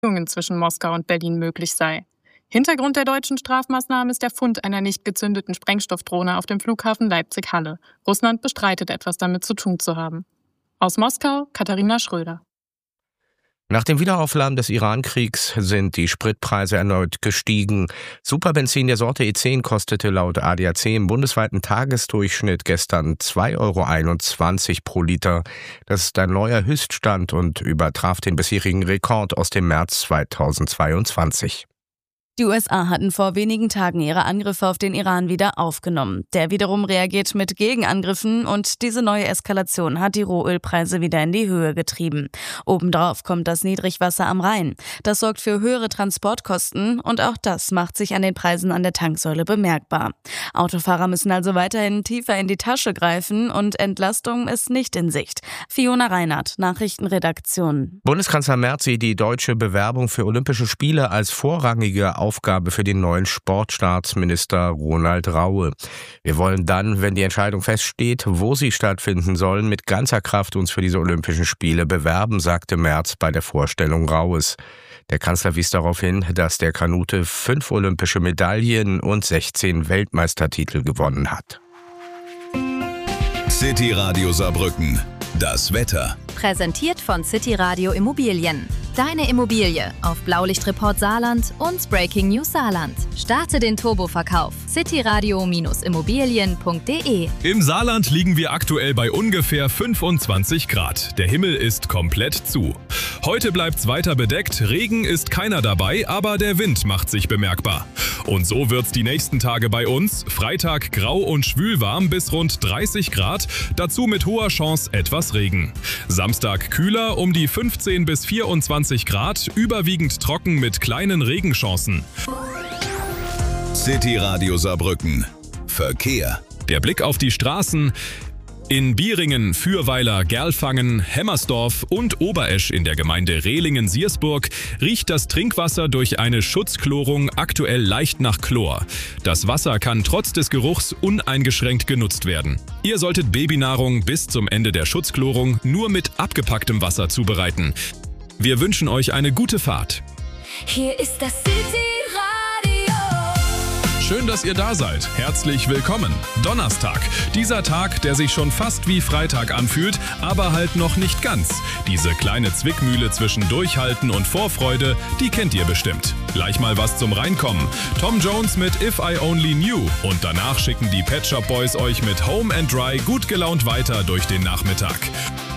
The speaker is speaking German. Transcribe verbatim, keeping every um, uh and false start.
Beziehungen zwischen Moskau und Berlin möglich sei. Hintergrund der deutschen Strafmaßnahmen ist der Fund einer nicht gezündeten Sprengstoffdrohne auf dem Flughafen Leipzig-Halle. Russland bestreitet, etwas damit zu tun zu haben. Aus Moskau, Katharina Schröder. Nach dem Wiederaufladen des Iran-Kriegs sind die Spritpreise erneut gestiegen. Superbenzin der Sorte E zehn kostete laut A D A C im bundesweiten Tagesdurchschnitt gestern zwei Euro einundzwanzig pro Liter. Das ist ein neuer Höchststand und übertraf den bisherigen Rekord aus dem März zweitausendzweiundzwanzig. Die U S A hatten vor wenigen Tagen ihre Angriffe auf den Iran wieder aufgenommen. Der wiederum reagiert mit Gegenangriffen und diese neue Eskalation hat die Rohölpreise wieder in die Höhe getrieben. Obendrauf kommt das Niedrigwasser am Rhein. Das sorgt für höhere Transportkosten und auch das macht sich an den Preisen an der Tanksäule bemerkbar. Autofahrer müssen also weiterhin tiefer in die Tasche greifen und Entlastung ist nicht in Sicht. Fiona Reinhardt, Nachrichtenredaktion. Bundeskanzler Merz sieht die deutsche Bewerbung für Olympische Spiele als vorrangige Aufgabe für den neuen Sportstaatsminister Ronald Raue. Wir wollen dann, wenn die Entscheidung feststeht, wo sie stattfinden sollen, mit ganzer Kraft uns für diese Olympischen Spiele bewerben, sagte Merz bei der Vorstellung Raues. Der Kanzler wies darauf hin, dass der Kanute fünf olympische Medaillen und sechzehn Weltmeistertitel gewonnen hat. City Radio Saarbrücken. Das Wetter. Präsentiert von City Radio Immobilien. Deine Immobilie auf Blaulichtreport Saarland und Breaking News Saarland. Starte den Turboverkauf. cityradio Immobilien punkt de. Im Saarland liegen wir aktuell bei ungefähr fünfundzwanzig Grad. Der Himmel ist komplett zu. Heute bleibt's weiter bedeckt, Regen ist keiner dabei, aber der Wind macht sich bemerkbar. Und so wird's die nächsten Tage bei uns. Freitag grau und schwülwarm bis rund dreißig Grad, dazu mit hoher Chance etwas Regen. Samstag kühler um die fünfzehn bis vierundzwanzig Grad, überwiegend trocken mit kleinen Regenchancen. City Radio Saarbrücken. Verkehr. Der Blick auf die Straßen. In Bieringen, Fürweiler, Gerlfangen, Hemmersdorf und Oberesch in der Gemeinde Rehlingen-Siersburg riecht das Trinkwasser durch eine Schutzchlorung aktuell leicht nach Chlor. Das Wasser kann trotz des Geruchs uneingeschränkt genutzt werden. Ihr solltet Babynahrung bis zum Ende der Schutzchlorung nur mit abgepacktem Wasser zubereiten. Wir wünschen euch eine gute Fahrt. Hier ist das City Radio. Schön, dass ihr da seid. Herzlich willkommen. Donnerstag. Dieser Tag, der sich schon fast wie Freitag anfühlt, aber halt noch nicht ganz. Diese kleine Zwickmühle zwischen Durchhalten und Vorfreude, die kennt ihr bestimmt. Gleich mal was zum Reinkommen. Tom Jones mit If I Only Knew. Und danach schicken die Pet Shop Boys euch mit Home and Dry gut gelaunt weiter durch den Nachmittag.